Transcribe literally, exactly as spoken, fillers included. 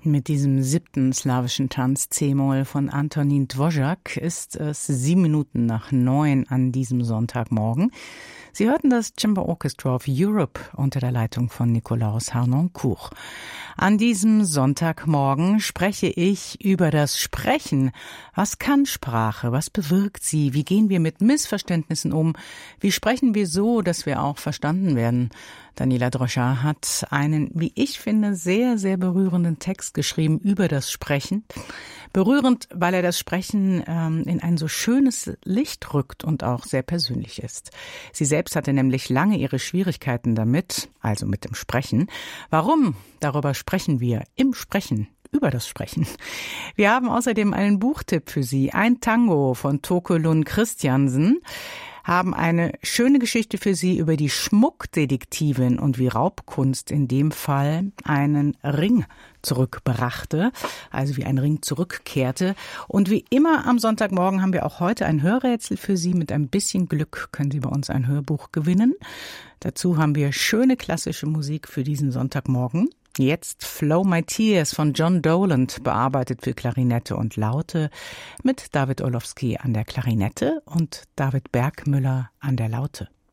Mit diesem siebten slawischen Tanz C-Moll von Antonín Dvořák ist es sieben Minuten nach neun an diesem Sonntagmorgen. Sie hörten das Chamber Orchestra of Europe unter der Leitung von Nikolaus Harnoncourt. An diesem Sonntagmorgen spreche ich über das Sprechen. Was kann Sprache? Was bewirkt sie? Wie gehen wir mit Missverständnissen um? Wie sprechen wir so, dass wir auch verstanden werden? Daniela Droschar hat einen, wie ich finde, sehr, sehr berührenden Text geschrieben über das Sprechen. Berührend, weil er das Sprechen ähm, in ein so schönes Licht rückt und auch sehr persönlich ist. Sie selbst hatte nämlich lange ihre Schwierigkeiten damit, also mit dem Sprechen. Warum? Darüber sprechen wir im Sprechen. Über das Sprechen. Wir haben außerdem einen Buchtipp für Sie. Ein Tango von Toke Lund Christiansen. Haben eine schöne Geschichte für Sie über die Schmuckdetektivin und wie Raubkunst in dem Fall einen Ring zurückbrachte, also wie ein Ring zurückkehrte. Und wie immer am Sonntagmorgen haben wir auch heute ein Hörrätsel für Sie. Mit ein bisschen Glück können Sie bei uns ein Hörbuch gewinnen. Dazu haben wir schöne klassische Musik für diesen Sonntagmorgen. Jetzt Flow My Tears von John Doland, bearbeitet für Klarinette und Laute, mit David Orlowski an der Klarinette und David Bergmüller an der Laute.